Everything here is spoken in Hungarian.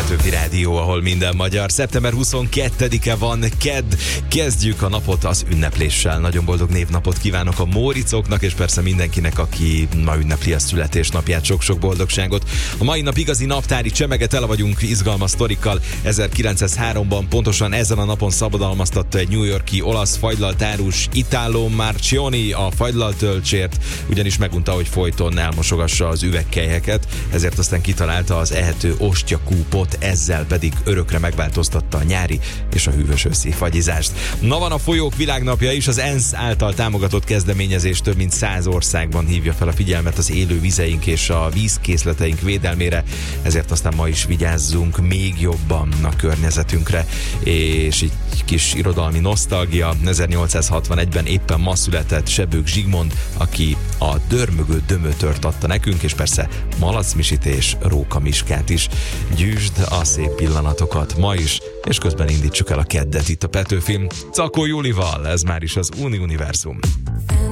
Petőfi Rádió, ahol minden magyar. Szeptember 22-e van, kedd. Kezdjük a napot az ünnepléssel. Nagyon boldog névnapot kívánok a Móricoknak, és persze mindenkinek, aki ma ünnepli a születésnapját. Sok-sok boldogságot. A mai nap igazi naptári csemege, tele vagyunk izgalmas sztorikkal. 1903-ban pontosan ezen a napon szabadalmaztatta egy New York-i olasz fagylaltárus, Italo Marchionni a fagylaltölcsért, ugyanis megunta, hogy folyton elmosogassa az üvegkelyheket, ezért aztán kitalálta az ehető ostya-kúpot, ezzel pedig örökre megváltoztatta a nyári és a hűvös őszi fagyizást. Na, van a folyók világnapja is, az ENSZ által támogatott kezdeményezés több mint 100 országban hívja fel a figyelmet az élő vizeink és a vízkészleteink védelmére, ezért aztán ma is vigyázzunk még jobban a környezetünkre, és egy kis irodalmi nosztalgia. 1861-ben éppen ma született Sebők Zsigmond, aki a dörmögő dömötört adta nekünk, és persze Malac Misit és Róka Miskát is. Gyűjtsd a szép pillanatokat ma is, és közben indítsuk el a keddet itt a Petőfin. Cakó Júlival, ez már is az Univerzum.